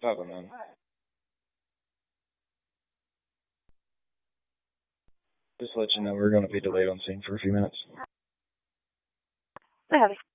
Bye-bye, man. Just to let you know, we're going to be delayed on scene for a few minutes. So heavy.